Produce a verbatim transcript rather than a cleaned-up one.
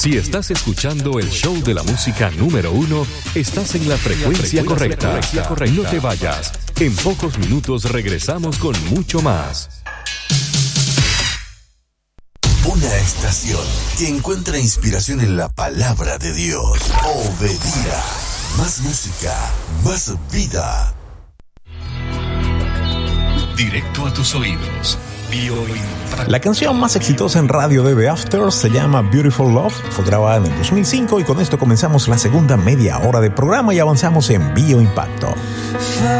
Si estás escuchando el show de la música número uno, estás en la frecuencia correcta. No te vayas. En pocos minutos regresamos con mucho más. Una estación que encuentra inspiración en la palabra de Dios. Obedira. Más música, más vida. Directo a tus oídos. La canción más exitosa en radio de The After se llama Beautiful Love, fue grabada en el dos mil cinco y con esto comenzamos la segunda media hora de programa y avanzamos en Bioimpacto.